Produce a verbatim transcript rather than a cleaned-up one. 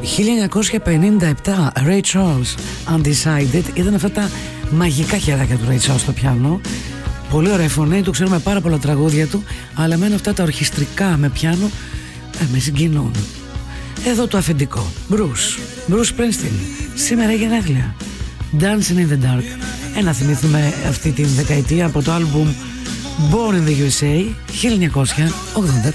χίλια εννιακόσια πενήντα επτά, Ray Charles, Undecided. Ήταν αυτά τα μαγικά χεράκια του Ray Charles στο πιάνο. Πολύ ωραία φωνή του, ξέρουμε πάρα πολλά τραγούδια του, αλλά εμένα αυτά τα ορχιστρικά με πιάνο ε, με συγκινούν. Εδώ το αφεντικό, Bruce, Bruce Springsteen, σήμερα γενέθλια, Dancing in the Dark. Ένα θυμηθούμε αυτή την δεκαετία από το άλμπουμ Born in the γιου ες έι χίλια εννιακόσια ογδόντα.